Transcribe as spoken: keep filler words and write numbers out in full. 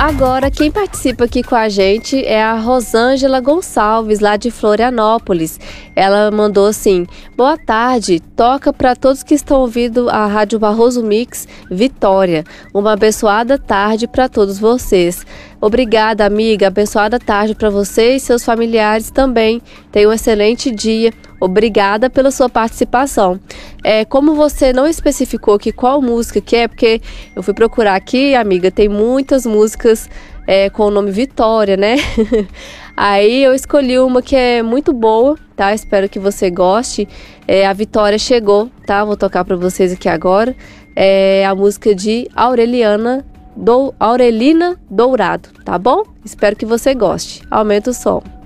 Agora, quem participa aqui com a gente é a Rosângela Gonçalves, lá de Florianópolis. Ela mandou assim: boa tarde, toca para todos que estão ouvindo a Rádio Barroso Mix Vitória. Uma abençoada tarde para todos vocês. Obrigada, amiga. Abençoada tarde para você e seus familiares também. Tenha um excelente dia. Obrigada pela sua participação. É, como você não especificou aqui qual música que é, porque eu fui procurar aqui, amiga, tem muitas músicas é, com o nome Vitória, né? Aí eu escolhi uma que é muito boa, tá? Espero que você goste. É, a Vitória Chegou, tá? Vou tocar para vocês aqui agora. É a música de Aureliana Do, Aurelina Dourado, tá bom? Espero que você goste. Aumenta o som.